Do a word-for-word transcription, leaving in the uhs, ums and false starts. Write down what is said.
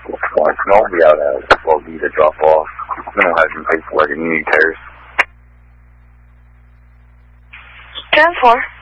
Watson, I'll be out at twelve B to drop off. I don't have some paperwork and you need tears. ten four.